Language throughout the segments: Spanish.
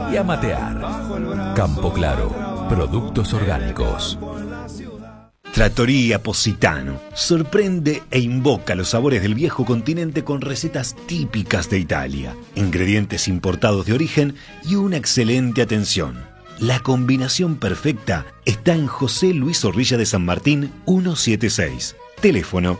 y a matear. Campo Claro, productos orgánicos. Trattoria Positano sorprende e invoca los sabores del viejo continente con recetas típicas de Italia, ingredientes importados de origen y una excelente atención. La combinación perfecta está en José Luis Zorrilla de San Martín 176. Teléfono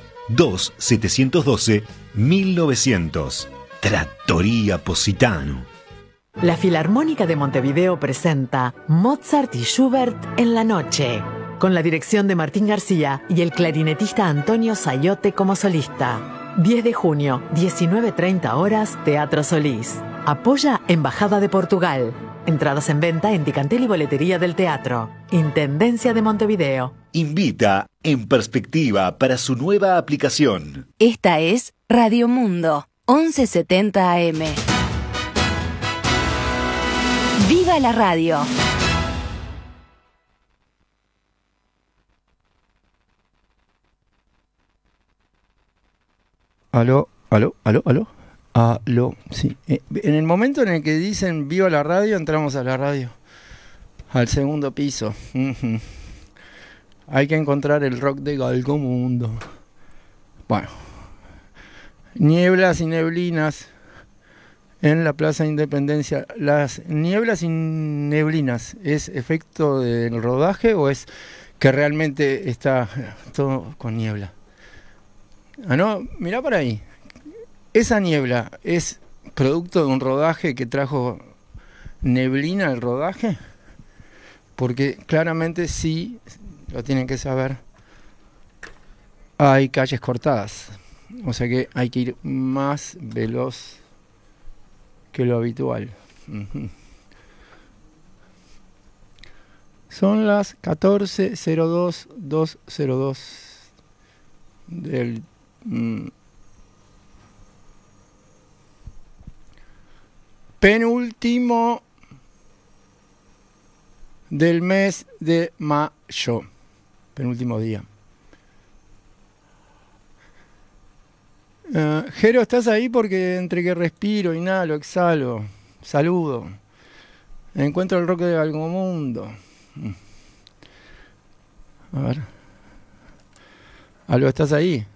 2-712-1900. Trattoria Positano. La Filarmónica de Montevideo presenta Mozart y Schubert en la noche, con la dirección de Martín García y el clarinetista Antonio Sayote como solista. 10 de junio, 19:30 horas, Teatro Solís. Apoya Embajada de Portugal. Entradas en venta en Ticantel y Boletería del Teatro. Intendencia de Montevideo. Invita En Perspectiva para su nueva aplicación. Esta es Radio Mundo, 1170 AM. ¡Viva la radio! Aló, sí. En el momento en el que dicen viva la radio, entramos a la radio, al segundo piso. Hay que encontrar el rock de Galgomundo. Bueno, nieblas y neblinas en la Plaza Independencia. ¿Las nieblas y neblinas es efecto del rodaje o es que realmente está todo con niebla? Ah, no, mirá por ahí. Esa niebla es producto de un rodaje que trajo neblina al rodaje, porque claramente sí, lo tienen que saber, hay calles cortadas, o sea que hay que ir más veloz que lo habitual. Son las 14:02 del penúltimo del mes de mayo, penúltimo día. Jero, ¿estás ahí? Porque entre que respiro, inhalo, exhalo, saludo, encuentro el rock de Galgomundo. A ver. Aló, ¿estás ahí?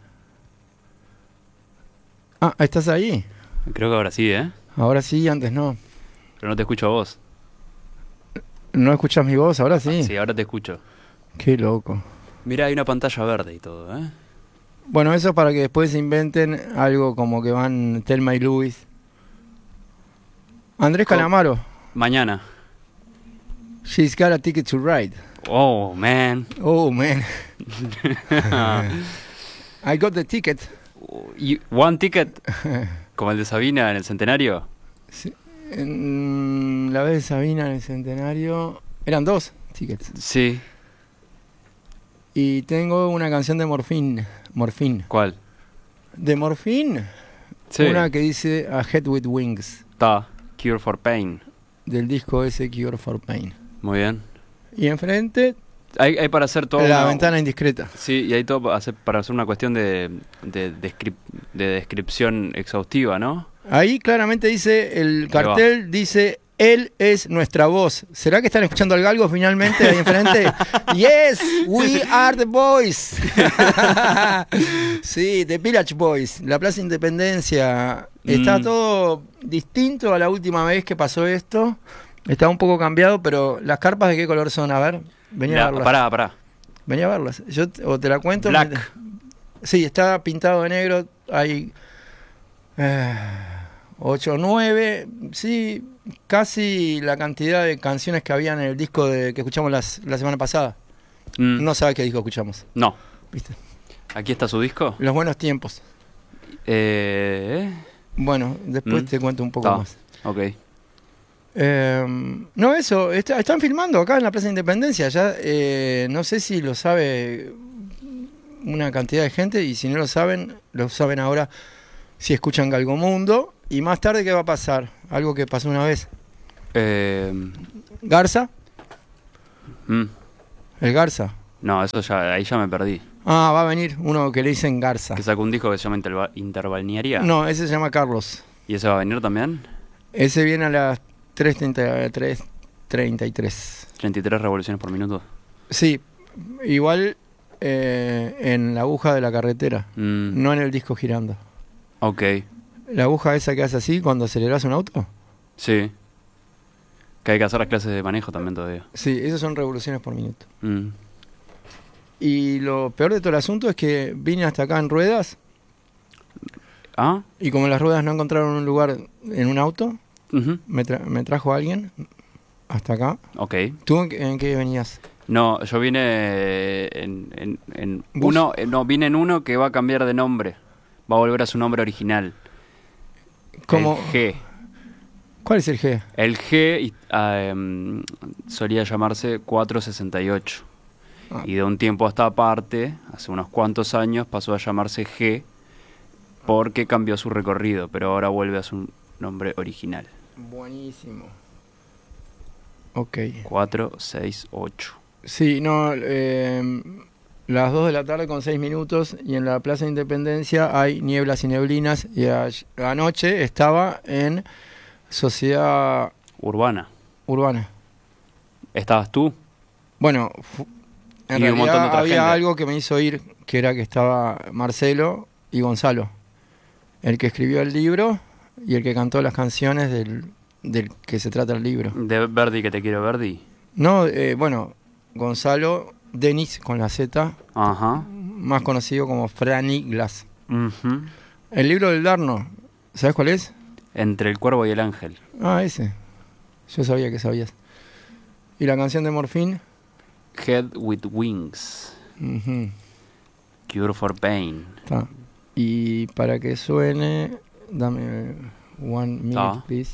Ah, ¿estás ahí? Creo que ahora sí, ¿eh? Ahora sí, antes no. Pero no te escucho a vos. ¿No escuchas mi voz? Ahora sí. Sí, ahora te escucho. Qué loco. Mirá, hay una pantalla verde y todo, ¿eh? Bueno, eso es para que después inventen algo como que van Thelma y Luis. Andrés Calamaro. Mañana. She's got a ticket to ride. Oh, man. Oh, man. I got the ticket. One ticket. Como el de Sabina en el Centenario. Sí, la vez de Sabina en el Centenario eran 2 tickets. Sí. Y tengo una canción de Morphine. ¿Cuál? ¿De Morphine? Sí. Una que dice A Head with Wings. Está. Cure for Pain. Del disco ese Cure for Pain. Muy bien. Y enfrente hay para hacer todo la ventana indiscreta. Sí, y hay todo para hacer una cuestión de descripción exhaustiva, ¿no? Ahí claramente dice, el cartel dice, él es nuestra voz. ¿Será que están escuchando al Galgo finalmente ahí enfrente? Yes, we are the boys. Sí, The Village Boys, la Plaza Independencia. Está todo distinto a la última vez que pasó esto. Está un poco cambiado, pero ¿las carpas de qué color son? A ver, venía a verlas. Pará. Venía a verlas. Yo o te la cuento. Black. Sí, está pintado de negro. Hay 8 o 9. Sí, casi la cantidad de canciones que había en el disco que escuchamos la semana pasada. No sabes qué disco escuchamos. No. ¿Viste? ¿Aquí está su disco? Los buenos tiempos. Bueno, después te cuento un poco más. Ok. No, eso, están filmando acá en la Plaza Independencia. Ya no sé si lo sabe una cantidad de gente, y si no lo saben ahora si escuchan Galgomundo. Y más tarde, ¿qué va a pasar? Algo que pasó una vez. ¿Garza? ¿El Garza? No, eso ahí ya me perdí. Ah, va a venir uno que le dicen Garza. ¿Que sacó un disco que se llama Interbalnearia? No, ese se llama Carlos. ¿Y ese va a venir también? Ese viene a las 333. 33 revoluciones por minuto. Sí, igual en la aguja de la carretera, no en el disco girando. Ok, La aguja esa que hace así cuando aceleras un auto. sí. Que hay que hacer las clases de manejo también todavía. Sí, esas son revoluciones por minuto. Mm. Y lo peor de todo el asunto es que vine hasta acá en ruedas ¿Ah? y como las ruedas no encontraron un lugar en un auto, Ujú. me trajo alguien hasta acá. Ok. ¿Tú en qué venías? No, yo vine en ¿Bus? uno, vine en uno que va a cambiar de nombre. Va a volver a su nombre original. ¿Cómo? El G. ¿Cuál es el G? El G solía llamarse 468. Ah. Y de un tiempo a esta parte, hace unos cuantos años, pasó a llamarse G porque cambió su recorrido, pero ahora vuelve a su nombre original. Buenísimo. Ok. 468. Sí, no, las 2 de la tarde con 6 minutos y en la Plaza de Independencia hay nieblas y neblinas y anoche estaba en Sociedad Urbana. Urbana. ¿Estabas tú? Bueno, en Y un montón de realidad otra había gente. algo que me hizo ir, que era que estaba Marcelo y Gonzalo, el que escribió el libro y el que cantó las canciones del que se trata el libro. De Verdi, que te quiero, Verdi. No, bueno, Gonzalo Denis con la Z, Ajá. más conocido como Franny Glass. Ujú. El libro del Darno, ¿sabes cuál es? Entre el cuervo y el ángel. Ah, ese. Yo sabía que sabías. Y la canción de Morphine. Head with Wings. Ujú, Cure for Pain. está. Y para que suene, dame one minute, Está. please.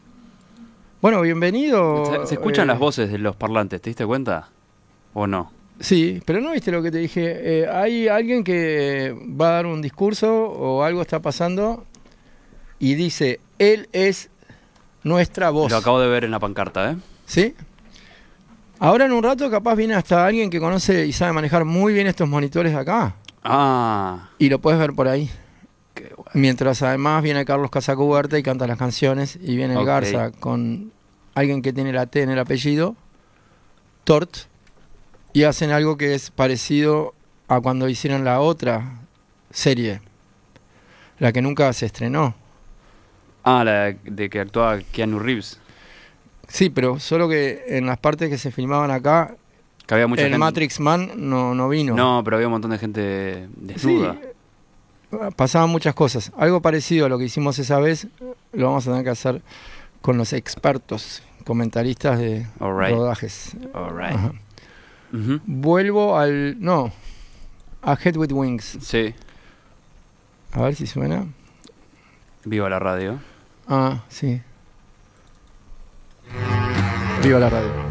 Bueno, bienvenido. ¿Se escuchan las voces de los parlantes? ¿Te diste cuenta? ¿O no? Sí, pero no viste lo que te dije. Hay alguien que va a dar un discurso o algo está pasando y dice, él es nuestra voz. Lo acabo de ver en la pancarta, ¿eh? ¿Sí? Ahora en un rato capaz viene hasta alguien que conoce y sabe manejar muy bien estos monitores de acá. Ah, Y lo puedes ver por ahí. qué bueno. Mientras además viene Carlos Casacuberta y canta las canciones. Y viene el Ok. Garza con alguien que tiene la T en el apellido, Tort. Y hacen algo que es parecido a cuando hicieron la otra serie. La que nunca se estrenó. Ah, la de que actuaba Keanu Reeves. Sí, pero solo que en las partes que se filmaban acá, Que había mucha el gente. Matrix Man no vino. No, pero había un montón de gente desnuda. Sí, pasaban muchas cosas. Algo parecido a lo que hicimos esa vez, lo vamos a tener que hacer con los expertos, comentaristas de Alright. rodajes. Alright. Ajá. Ujú. Vuelvo a Head with Wings. Sí. A ver si suena. Viva la radio. Ah, sí. Viva la radio.